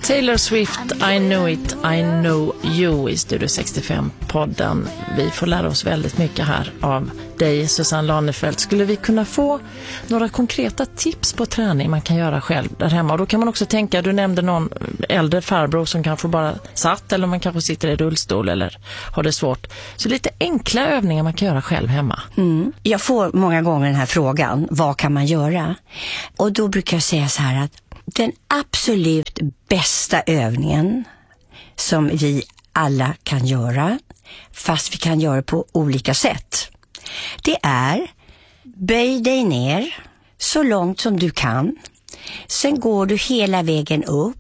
Taylor Swift, I Know It, I Know You i Studio 65-podden. Vi får lära oss väldigt mycket här av dig, Susanne Lanefelt. Skulle vi kunna få några konkreta tips på träning man kan göra själv där hemma? Och då kan man också tänka, du nämnde någon äldre farbror som kanske bara satt, eller man kanske sitter i rullstol eller har det svårt. Så lite enkla övningar man kan göra själv hemma. Jag får många gånger den här frågan, vad kan man göra? Och då brukar jag säga så här att den absolut bästa övningen som vi alla kan göra, fast vi kan göra på olika sätt, det är böj dig ner så långt som du kan. Sen går du hela vägen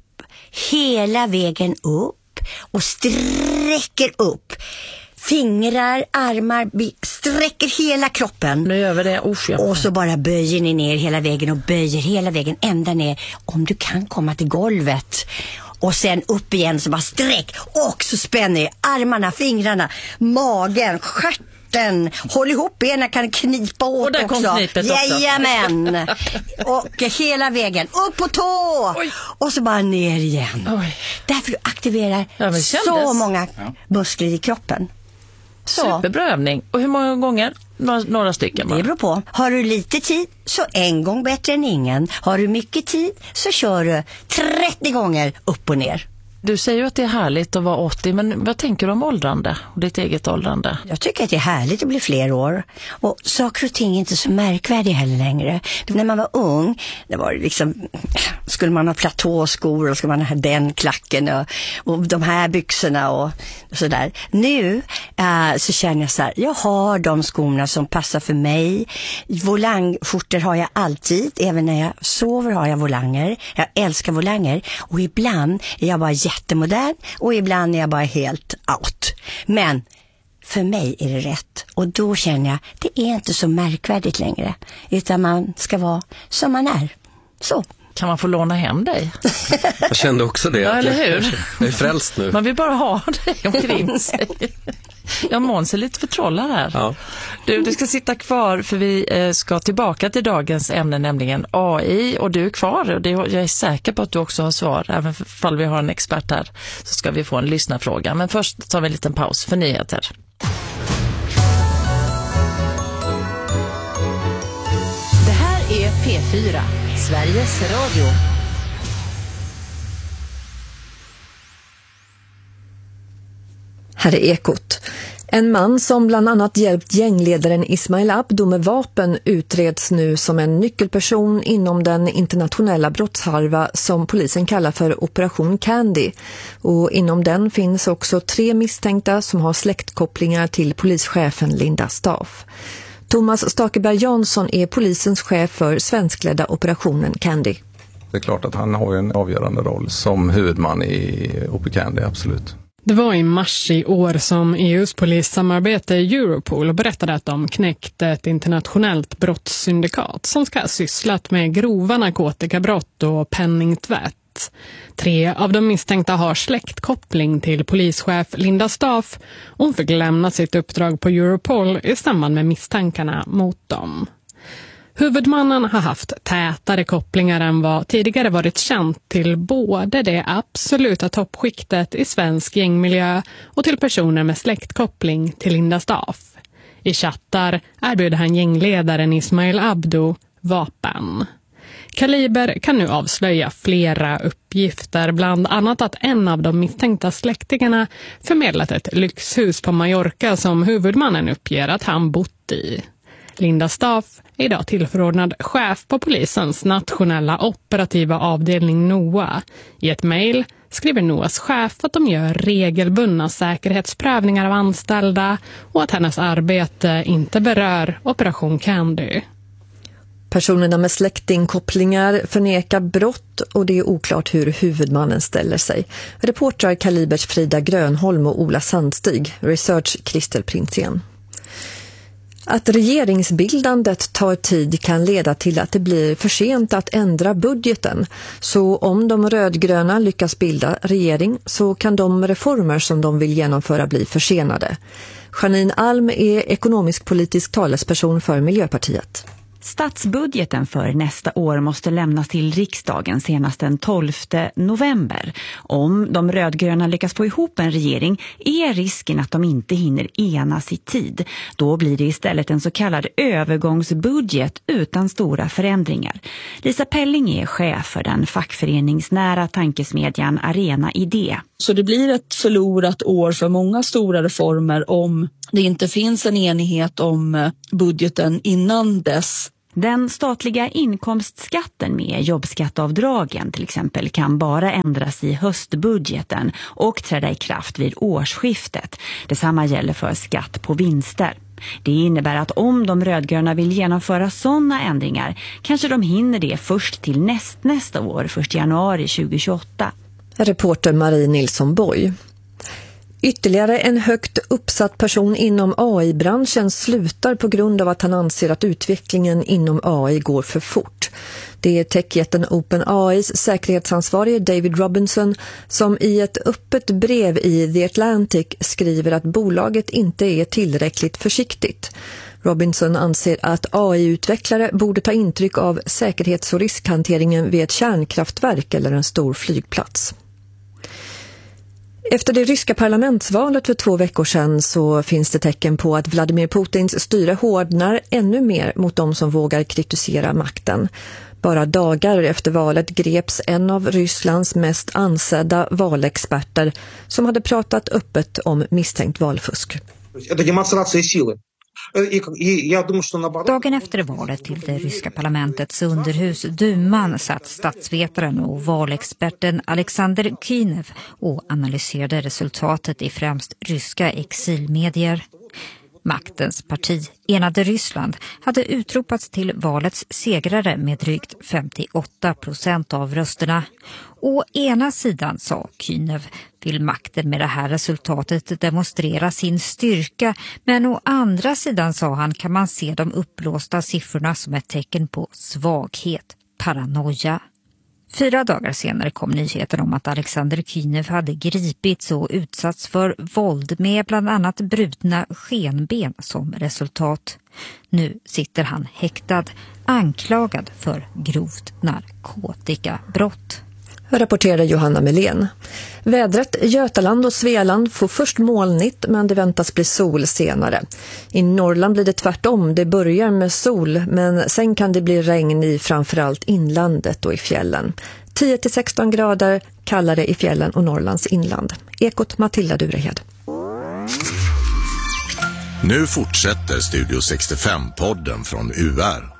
upp och sträcker upp. Fingrar, armar, sträcker hela kroppen. Nu gör vi det. Och så bara böjer ni ner hela vägen och böjer hela vägen ända ner. Om du kan komma till golvet. Och sen upp igen så bara sträck. Och så spänner armarna, fingrarna, magen, stjärten. Håll ihop benen, kan knipa åt och där också. Kom knipet också. Jajamän. Och hela vägen upp på tå. Oj. Och så bara ner igen. Oj. Därför du aktiverar så många muskler i kroppen. Så. Superbra övning. Och hur många gånger? Några stycken bara. Det beror på. Har du lite tid så en gång bättre än ingen. Har du mycket tid så kör du 30 gånger upp och ner. Du säger ju att det är härligt att vara 80, men vad tänker du om åldrande och ditt eget åldrande? Jag tycker att det är härligt att bli fler år. Och saker och ting är inte så märkvärdiga heller längre. När man var ung, det var liksom, skulle man ha platåskor och skulle man ha den klacken och de här byxorna och sådär. Nu så känner jag så här, jag har de skorna som passar för mig. Volangskjortor har jag alltid, även när jag sover har jag volanger. Jag älskar volanger och ibland är jag bara jättemodern och ibland är jag bara helt out. Men för mig är det rätt. Och då känner jag, det är inte så märkvärdigt längre. Utan man ska vara som man är. Så. Kan man få låna hem dig? Jag kände också det. Ja, eller hur? Jag är frälst nu. Man vill bara ha dig omkring sig. Jag Måns är lite förtrollad här. Ja. Du ska sitta kvar för vi ska tillbaka till dagens ämne, nämligen AI. Och du är kvar och jag är säker på att du också har svar. Även om vi har en expert här så ska vi få en lyssnarfråga. Men först tar vi en liten paus för nyheter. Det här är P4, Sveriges Radio. Här är Ekot. En man som bland annat hjälpt gängledaren Ismail Abdo med vapen utreds nu som en nyckelperson inom den internationella brottsharva som polisen kallar för Operation Candy. Och inom den finns också 3 misstänkta som har släktkopplingar till polischefen Linda Staff. Thomas Stakeberg Jansson är polisens chef för svenskledda Operationen Candy. Det är klart att han har en avgörande roll som huvudman i OP Candy, absolut. Det var i mars i år som EUs polissamarbete Europol berättade att de knäckte ett internationellt brottssyndikat som ska ha sysslat med grova narkotikabrott och penningtvätt. 3 av de misstänkta har släktkoppling till polischef Linda Staff. Hon fick lämna sitt uppdrag på Europol i samband med misstankarna mot dem. Huvudmannen har haft tätare kopplingar än vad tidigare varit känt till både det absoluta toppskiktet i svensk gängmiljö och till personer med släktkoppling till Linda Staff. I chattar erbjöd han gängledaren Ismail Abdo vapen. Kaliber kan nu avslöja flera uppgifter, bland annat att en av de misstänkta släktingarna förmedlat ett lyxhus på Mallorca som huvudmannen uppger att han bott i. Linda Staff är idag tillförordnad chef på polisens nationella operativa avdelning NOA. I ett mejl skriver NOAs chef att de gör regelbundna säkerhetsprövningar av anställda och att hennes arbete inte berör Operation Candy. Personerna med släktingkopplingar förnekar brott och det är oklart hur huvudmannen ställer sig. Reportrar Kalibers Frida Grönholm och Ola Sandstig, research Christer Prinsén. Att regeringsbildandet tar tid kan leda till att det blir för sent att ändra budgeten. Så om de rödgröna lyckas bilda regering så kan de reformer som de vill genomföra bli försenade. Janine Alm är ekonomisk-politisk talesperson för Miljöpartiet. Statsbudgeten för nästa år måste lämnas till riksdagen senast den 12 november. Om de rödgröna lyckas få ihop en regering är risken att de inte hinner enas i tid. Då blir det istället en så kallad övergångsbudget utan stora förändringar. Lisa Pelling är chef för den fackföreningsnära tankesmedjan Arena Idé. Så det blir ett förlorat år för många stora reformer om det inte finns en enighet om budgeten innan dess. Den statliga inkomstskatten med jobbskatteavdragen till exempel kan bara ändras i höstbudgeten och träda i kraft vid årsskiftet. Detsamma gäller för skatt på vinster. Det innebär att om de rödgröna vill genomföra sådana ändringar kanske de hinner det först till nästa år, 1 januari 2028. Reporter Marie Nilsson Boy. Ytterligare en högt uppsatt person inom AI-branschen slutar på grund av att han anser att utvecklingen inom AI går för fort. Det är techjätten OpenAIs säkerhetsansvarige David Robinson som i ett öppet brev i The Atlantic skriver att bolaget inte är tillräckligt försiktigt. Robinson anser att AI-utvecklare borde ta intryck av säkerhets- och riskhanteringen vid ett kärnkraftverk eller en stor flygplats. Efter det ryska parlamentsvalet för 2 veckor sedan så finns det tecken på att Vladimir Putins styre hårdnar ännu mer mot de som vågar kritisera makten. Bara dagar efter valet greps en av Rysslands mest ansedda valexperter som hade pratat öppet om misstänkt valfusk. Dagen efter valet till det ryska parlamentets underhus Duman satt statsvetaren och valexperten Alexander Kynev och analyserade resultatet i främst ryska exilmedier. Maktens parti, Enade Ryssland, hade utropats till valets segrare med drygt 58% av rösterna. Å ena sidan, sa Kynev, vill makten med det här resultatet demonstrera sin styrka, men å andra sidan, sa han, kan man se de uppblåsta siffrorna som ett tecken på svaghet, paranoia. 4 dagar senare kom nyheten om att Alexander Kynev hade gripits och utsatts för våld med bland annat brutna skenben som resultat. Nu sitter han häktad, anklagad för grovt narkotikabrott. Rapporterade Johanna Melén. Vädret i Götaland och Svealand får först molnigt men det väntas bli sol senare. I Norrland blir det tvärtom, det börjar med sol men sen kan det bli regn i framförallt inlandet och i fjällen. 10-16 grader kallare i fjällen och Norrlands inland. Ekot Matilda Durehed. Nu fortsätter Studio 65-podden från UR.